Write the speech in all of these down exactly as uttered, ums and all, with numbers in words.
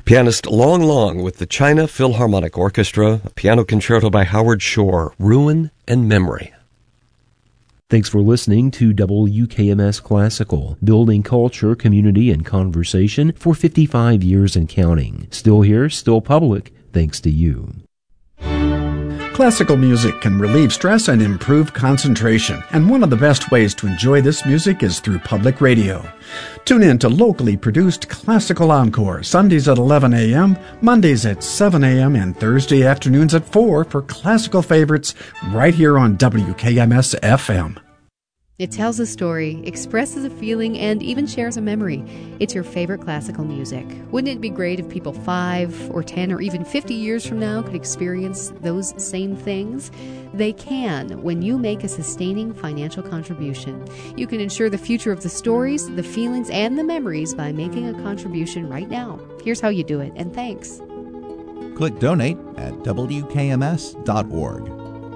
Pianist Long Long with the China Philharmonic Orchestra, a piano concerto by Howard Shore, Ruin and Memory. Thanks for listening to W K M S Classical, building culture, community, and conversation for fifty-five years and counting. Still here, still public, thanks to you. Classical music can relieve stress and improve concentration, and one of the best ways to enjoy this music is through public radio. Tune in to locally produced Classical Encore, Sundays at eleven a.m., Mondays at seven a.m., and Thursday afternoons at four for classical favorites right here on W K M S F M. It tells a story, expresses a feeling, and even shares a memory. It's your favorite classical music. Wouldn't it be great if people five or ten or even fifty years from now could experience those same things? They can when you make a sustaining financial contribution. You can ensure the future of the stories, the feelings, and the memories by making a contribution right now. Here's how you do it, and thanks. Click Donate at W K M S dot org.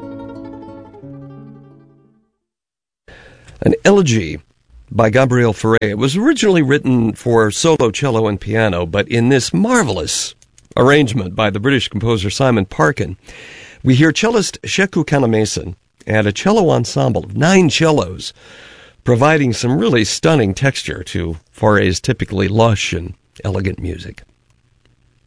An elegy by Gabriel Fauré. It was originally written for solo cello and piano, but in this marvelous arrangement by the British composer Simon Parkin, we hear cellist Sheku Kanamason and a cello ensemble of nine cellos, providing some really stunning texture to Fauré's typically lush and elegant music.